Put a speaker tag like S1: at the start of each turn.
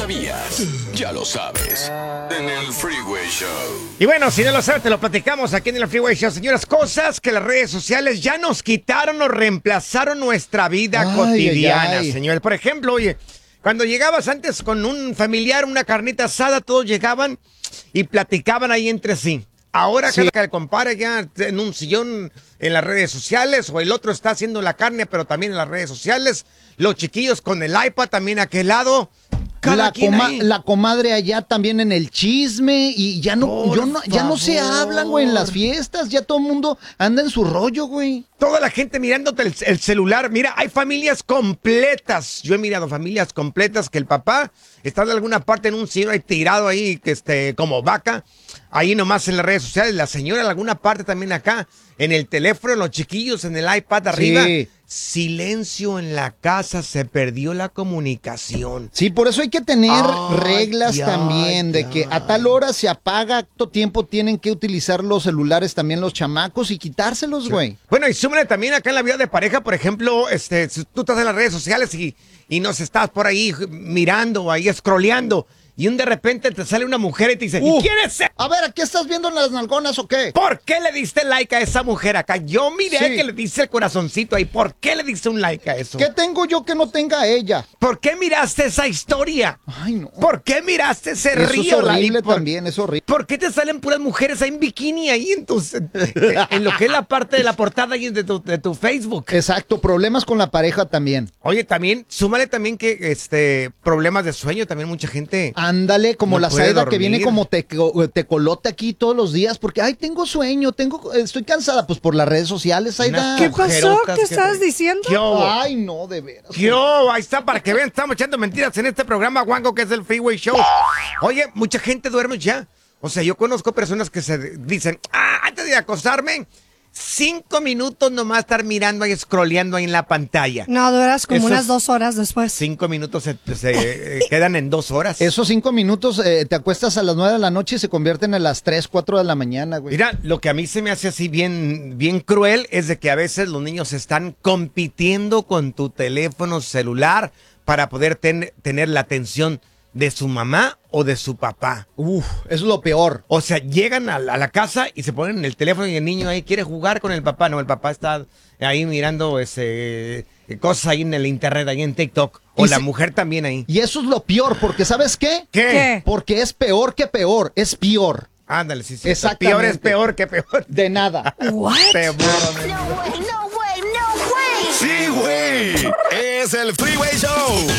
S1: sabías? Ya lo sabes. En el Freeway Show.
S2: Y bueno, si no lo sabes, te lo platicamos aquí en el Freeway Show. Señoras, cosas que las redes sociales ya nos quitaron o reemplazaron nuestra vida cotidiana, señores. Por ejemplo, oye, cuando llegabas antes con un familiar, una carnita asada, todos llegaban y platicaban ahí entre sí. Ahora que el compadre ya en un sillón en las redes sociales, o el otro está haciendo la carne, pero también en las redes sociales, los chiquillos con el iPad también a aquel lado.
S3: La comadre allá también en el chisme y ya no se hablan, güey, en las fiestas, ya todo el mundo anda en su rollo, güey.
S2: Toda la gente mirándote el celular. Mira, hay familias completas. Yo he mirado familias completas que el papá está de alguna parte en un sillón ahí tirado ahí, como vaca, ahí nomás en las redes sociales. La señora en alguna parte también acá, en el teléfono, los chiquillos en el iPad arriba. Sí. Silencio en la casa, se perdió la comunicación.
S3: Sí, por eso hay que tener reglas también, de que a tal hora se apaga, a todo tiempo tienen que utilizar los celulares también los chamacos y quitárselos, güey.
S2: Bueno, y súmale también acá en la vida de pareja, por ejemplo, si tú estás en las redes sociales y nos estás por ahí mirando, ahí scrolleando, y de repente te sale una mujer y te dice, ¿y quién es?
S3: A ver, ¿qué estás viendo en las nalgonas o qué?
S2: ¿Por qué le diste like a esa mujer acá? Yo miré que le diste el corazoncito ahí. ¿Por qué le diste un like a eso?
S3: ¿Qué tengo yo que no tenga ella?
S2: ¿Por qué miraste esa historia?
S3: Ay, no.
S2: ¿Por qué miraste ese río?
S3: Es horrible también, es horrible.
S2: ¿Por qué te salen puras mujeres ahí en bikini ahí en lo que es la parte de la portada ahí de tu Facebook?
S3: Exacto, problemas con la pareja también.
S2: Oye, también, súmale también que problemas de sueño, también mucha gente.
S3: Ándale, como la Saida que viene como tecolote aquí todos los días porque, ay, tengo sueño, estoy cansada, pues por las redes sociales, Saida.
S4: ¿Qué pasó? ¿Qué estás diciendo?
S3: Ay, no, de veras.
S2: Ahí está, para que vean, estamos echando mentiras en este programa, Wango, que es el Freeway Show. Oye, mucha gente duerme ya. O sea, yo conozco personas que se dicen, antes de acostarme, 5 minutos nomás estar mirando ahí, scrolleando ahí en la pantalla.
S4: No, duras como unas 2 horas después.
S2: 5 minutos se quedan en 2 horas.
S3: Esos 5 minutos te acuestas a las 9 de la noche y se convierten a las 3, 4 de la mañana, güey.
S2: Mira, lo que a mí se me hace así bien, bien cruel es de que a veces los niños están compitiendo con tu teléfono celular para poder tener la atención de su mamá o de su papá.
S3: Eso es lo peor.
S2: O sea, llegan a la casa y se ponen en el teléfono y el niño ahí quiere jugar con el papá. No, el papá está ahí mirando cosas ahí en el internet, ahí en TikTok. O la mujer también ahí.
S3: Y eso es lo peor, porque ¿sabes qué?
S2: ¿Qué?
S3: Porque es peor que peor, es peor.
S2: Ándale, sí.
S3: Exactamente.
S2: Peor es peor que peor.
S3: De nada.
S4: What?
S2: Peor.
S1: Sí, güey. Es el Freeway Show.